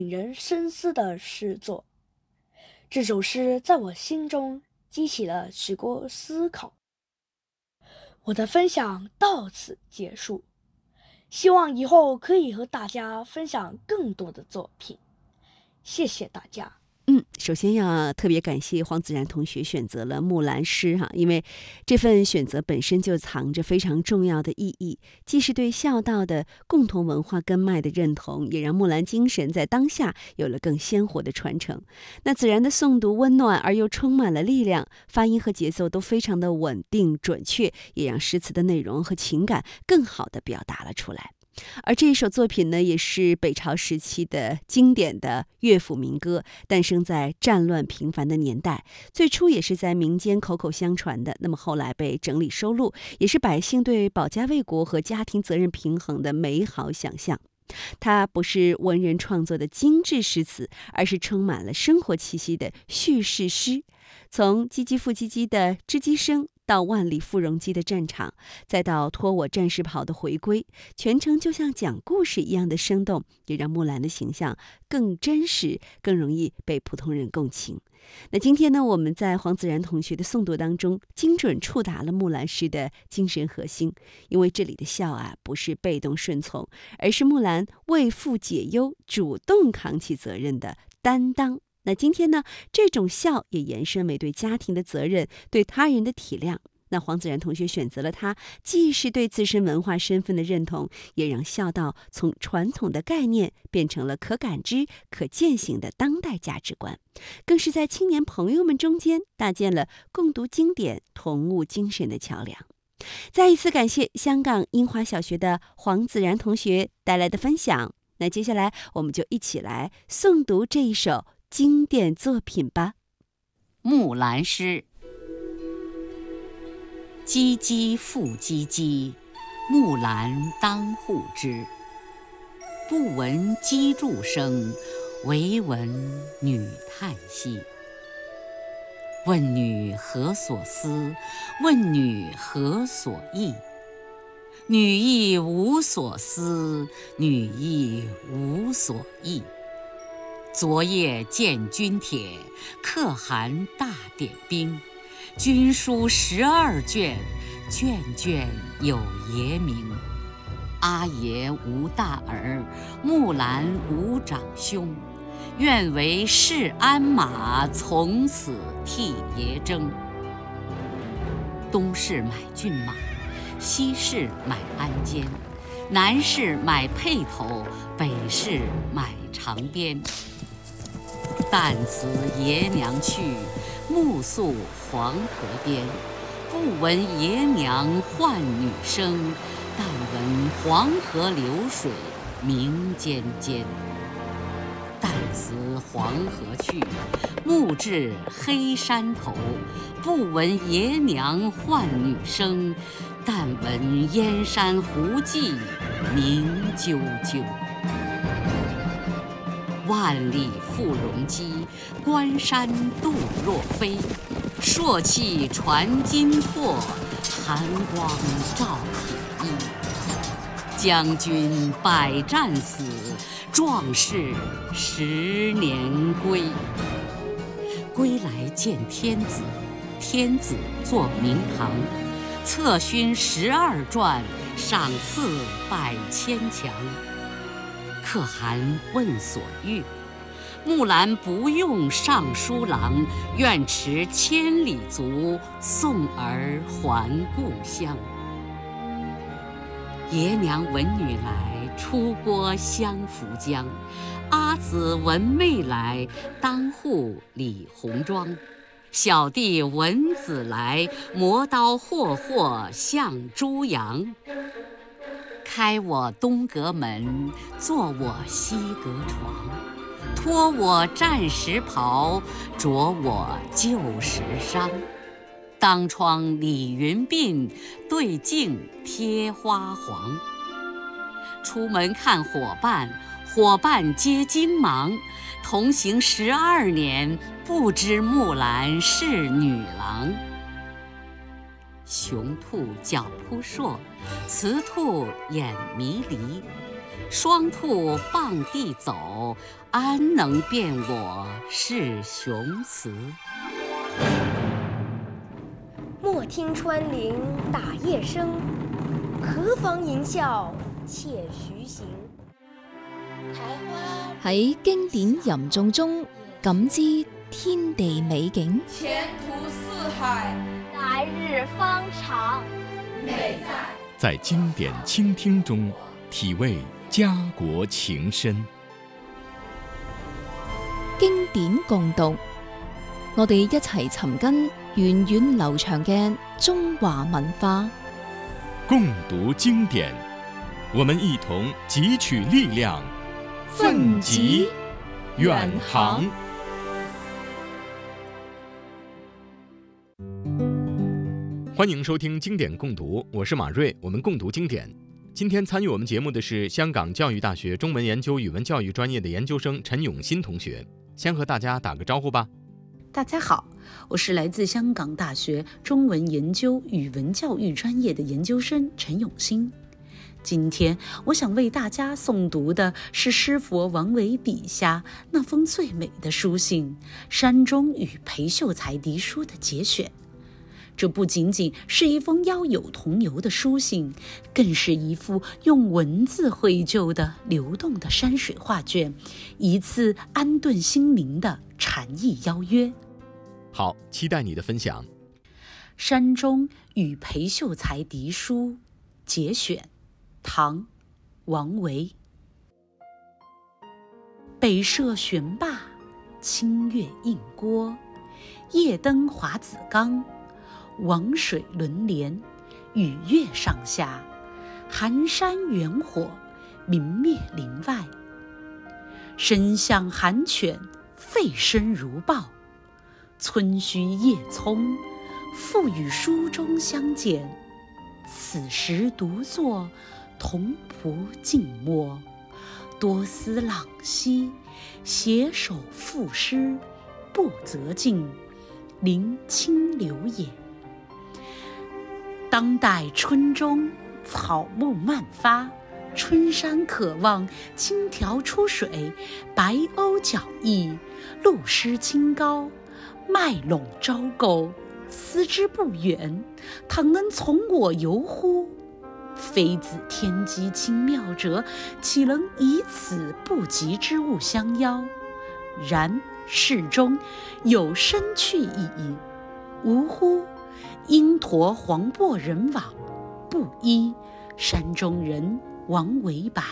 引人深思的诗作。这首诗在我心中激起了许多思考。我的分享到此结束，希望以后可以和大家分享更多的作品。谢谢大家。 首先要特别感谢黄子然同学选择了木兰诗因为这份选择本身就藏着非常重要的意义，既是对孝道的共同文化根脉的认同，也让木兰精神在当下有了更鲜活的传承。那子然的诵读温暖而又充满了力量，发音和节奏都非常的稳定准确，也让诗词的内容和情感更好地表达了出来。而这一首作品呢，也是北朝时期的经典的乐府民歌，诞生在战乱频繁的年代，最初也是在民间口口相传的，那么后来被整理收录，也是百姓对保家卫国和家庭责任平衡的美好想象。它不是文人创作的精致诗词，而是充满了生活气息的叙事诗。从唧唧复唧唧的织机声，到万里赴戎机的战场，再到脱我战士袍的回归，全程就像讲故事一样的生动，也让木兰的形象更真实，更容易被普通人共情。那今天呢，我们在黄子然同学的诵读当中，精准触达了木兰诗的精神核心。因为这里的孝不是被动顺从，而是木兰为父解忧，主动扛起责任的担当。那今天呢，这种孝也延伸为对家庭的责任，对他人的体谅。那黄子然同学选择了它，既是对自身文化身份的认同，也让孝道从传统的概念变成了可感知、可践行的当代价值观，更是在青年朋友们中间搭建了共读经典、同悟精神的桥梁。再一次感谢香港英华小学的黄子然同学带来的分享。那接下来我们就一起来诵读这一首经典作品吧。 木兰诗。唧唧复唧唧，木兰当户织。不闻机杼声，惟闻女叹息。问女何所思？问女何所忆？女亦无所思，女亦无所忆。昨夜见军帖，可汗大点兵。军书12卷，卷卷有爷名。阿爷无大儿，木兰无长兄。愿为市鞍马，从此替爷征。东市买骏马，西市买鞍鞯，南市买辔头，北市买长鞭。但辞爷娘去，暮宿黄河边。不闻爷娘唤女声，但闻黄河流水鸣溅溅。但辞黄河去，暮至黑山头。不闻爷娘唤女声，但闻燕山胡骑鸣啾啾。万里赴戎机，关山度若飞。朔气传金柝，寒光照铁衣。将军百战死，壮士10年归。归来见天子，天子坐明堂。策勋12传，赏赐百千强。可汗问所欲，木兰不用尚书郎，愿驰千里足，送儿还故乡。爷娘闻女来，出郭相扶将。阿姊闻妹来，当户理红妆。小弟闻姊来，磨刀霍霍向猪羊。开我东阁门，坐我西阁床。脱我战时袍，着我旧时裳。当窗理云鬓，对镜贴花黄。出门看伙伴，伙伴皆金芒。同行12年，不知木兰是女郎。雄兔脚扑朔，雌兔眼迷离。 双兔傍地走，安能辨我是雄雌？ 莫听穿林打叶声，何妨吟啸且徐行。 喺經典吟誦中感知天地美景， 前途似海， 來日方長， 美在經典傾聽中體味家國情深。 經典共讀，我哋一齊尋根源遠流長嘅中華文化。 共讀經典，我們一同汲取力量，奮楫遠航。歡迎收聽經典共讀，我是馬瑞，我們共讀經典。今天參與我們節目的是香港教育大學中文研究語文教育專業的研究生陳永新同學，先和大家打個招呼吧。 大家好，我是來自香港大學中文研究語文教育專業的研究生陳永新。今天我想為大家誦讀的是詩佛王維筆下那封最美的書信《山中與裴秀才嫡書》的節選。這不僅僅是一封邀友同遊的書信，更是一幅用文字繪就的流動的山水畫卷，一次安頓心靈的禪意邀約。 好，期待你的分享。 山中與裴秀才嫡書節選，唐，王維。北涉懸灞，清越映郭，夜登華子岡。王水輪連，與月上下，寒山遠火，明滅林外。聲向寒犬，吠聲如豹。村虛夜蔥，復與書中相見。此時獨坐，同僕靜默。多思朗兮，攜手賦詩，不擇盡，臨清流也。當代春中，草木漫發，春山可望，青條出水，白鷗角翼，鷺鷥清高，麥隴朝構，思之不遠，倘能從我遊乎？妃子天機清妙者，豈能以此不及之物相邀？然世中有生趣意矣，吾乎？因馱黃渤人往，布衣山中人王維白。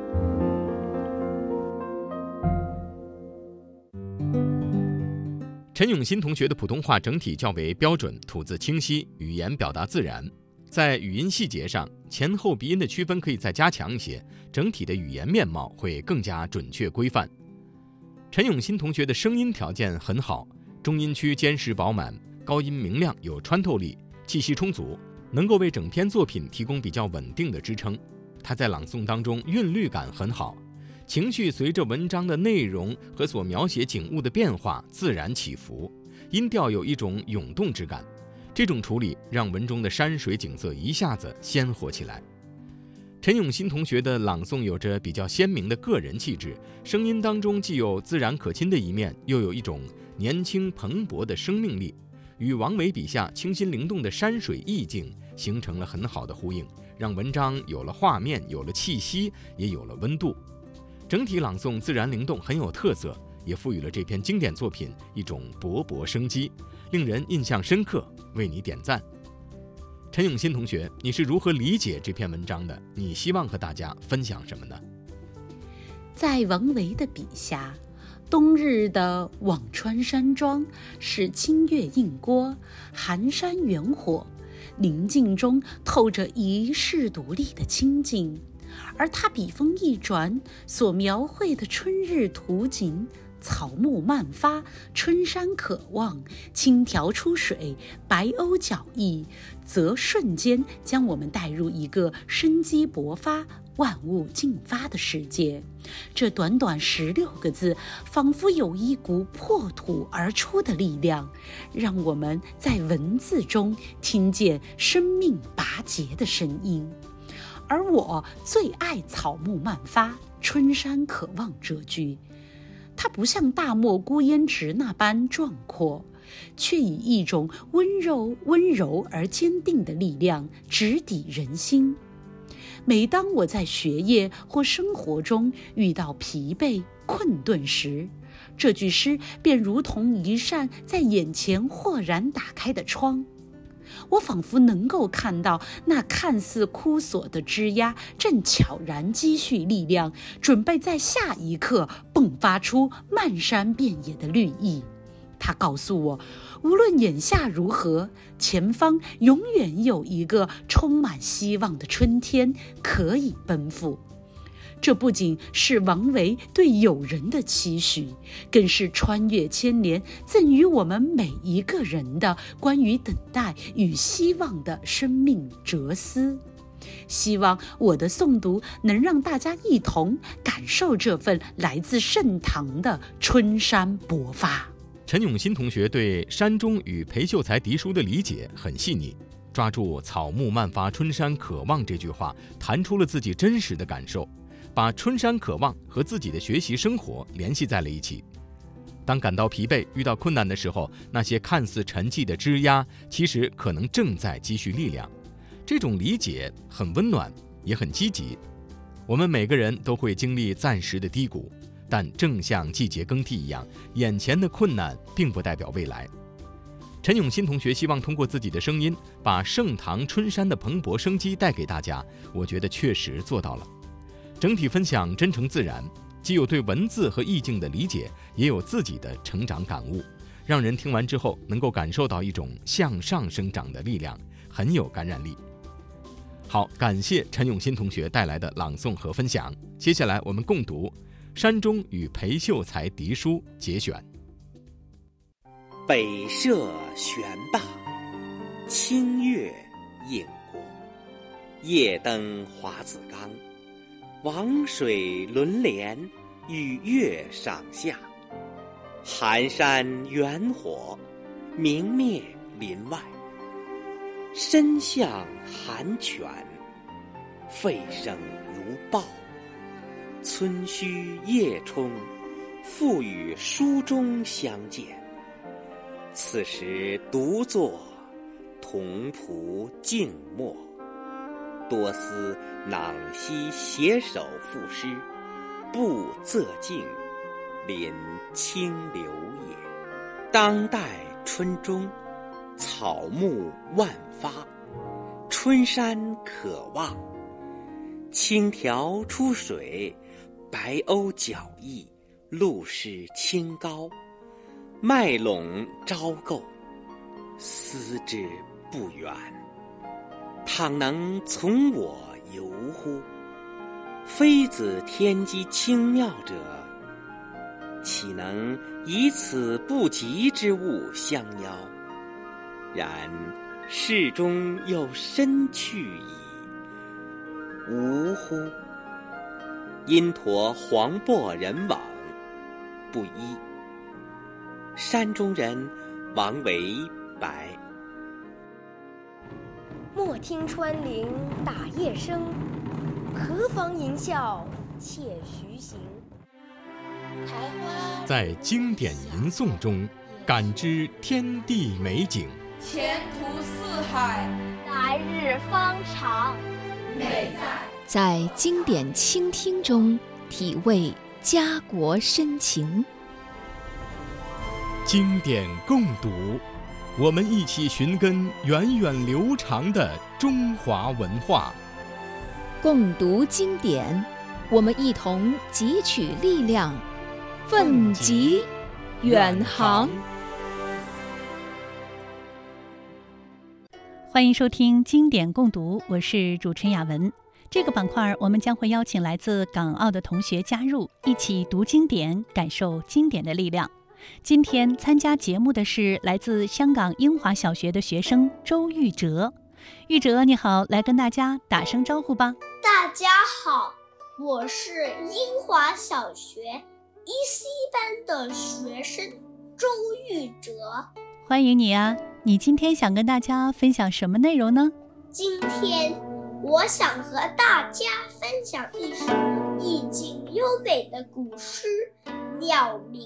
陳永新同學的普通話整體較為標準，吐字清晰，語言表達自然。在語音細節上，前後鼻音的區分可以再加強一些，整體的語言面貌會更加準確規範。陳永新同學的聲音條件很好，中音區堅實飽滿，高音明亮有穿透力，氣息充足，能夠為整篇作品提供比較穩定的支撐。他在朗誦當中韻律感很好，情緒隨着文章的內容和所描寫景物的變化自然起伏，音調有一種湧動之感。這種處理讓文中的山水景色一下子鮮活起來。陳永新同學的朗誦有着比較鮮明的個人氣質，聲音當中既有自然可親的一面，又有一種年輕蓬勃的生命力，與王維筆下清新靈動的山水意境形成了很好的呼應，讓文章有了畫面，有了氣息，也有了溫度。整體朗誦自然靈動，很有特色，也賦予了這篇經典作品一種勃勃生機，令人印象深刻，為你點讚。陳永新同學，你是如何理解這篇文章的？你希望和大家分享什麼呢？ 在王維的筆下，冬日的輞川山莊是清月映郭，寒山遠火，寧靜中透着遺世獨立的清靜。而他筆鋒一轉，所描繪的春日圖景，草木漫發，春山可望，青條出水，白鷗角翼，則瞬間將我們帶入一個生機勃發、萬物競發的世界。這短短16個字，仿佛有一股破土而出的力量，讓我們在文字中聽見生命拔節的聲音。 而我最爱草木漫发，春山可望谪居。它不像大漠孤烟直那般壮阔，却以一种温柔而坚定的力量直抵人心。每当我在学业或生活中遇到疲惫困顿时，这句诗便如同一扇在眼前豁然打开的窗。我仿佛能够看到那看似枯索的枝桠正悄然积蓄力量，准备在下一刻迸发出漫山遍野的绿意。它告诉我，无论眼下如何，前方永远有一个充满希望的春天可以奔赴。这不仅是王维对友人的期许，更是穿越千年赠予我们每一个人的关于等待与希望的生命哲思。希望我的诵读能让大家一同感受这份来自盛唐的春山勃发。 陈永新同学对山中与裴秀才嫡书的理解很细腻，抓住草木漫发春山可望这句话，弹出了自己真实的感受，把春山可望和自己的学习生活联系在了一起。当感到疲惫遇到困难的时候，那些看似沉寂的枝桠其实可能正在积蓄力量。这种理解很温暖也很积极。我们每个人都会经历暂时的低谷，但正像季节更替一样，眼前的困难并不代表未来。陈永新同学希望通过自己的声音把盛唐春山的蓬勃生机带给大家，我觉得确实做到了。整体分享真诚自然，既有对文字和意境的理解，也有自己的成长感悟，让人听完之后能够感受到一种向上生长的力量，很有感染力。好，感谢陈永新同学带来的朗诵和分享。接下来我们共读《山中与裴秀才嫡书》节选。 北涉悬灞，清月映郭。夜登华子冈，王水轮帘，与月上下。寒山远火，明灭林外。身向寒泉，沸声如豹。村墟夜冲，复与书中相见。此时独坐，同仆静默。多思囊兮携手赋诗，不仄径，临清流也。当代春中，草木万发，春山可望。青条出水，白鸥脚逸，露湿清高。麦陇朝构，思之不远。倘能从我游乎？妃子天机清妙者，岂能以此不及之物相邀？然世中有深去矣，无乎？因陀黄渤人往，不一。山中人王维白。 莫听穿林打叶声，何妨吟啸且徐行。 在经典吟诵中感知天地美景， 前途似海， 来日方长。 美在经典倾听中体味家国深情。 经典共读，我们一起寻根源远流长的中华文化。 共读经典，我们一同汲取力量，奋楫远航。 欢迎收听经典共读，我是主持人雅文。这个板块我们将会邀请来自港澳的同学加入，一起读经典，感受经典的力量。今天参加节目的是来自香港英华小学的学生周玉哲。玉哲你好，来跟大家打声招呼吧。 大家好，我是英华小学1C 班的学生周玉哲。 欢迎你啊，你今天想跟大家分享什么内容呢？ 今天我想和大家分享一首意境优美的古诗《鸟鸣》。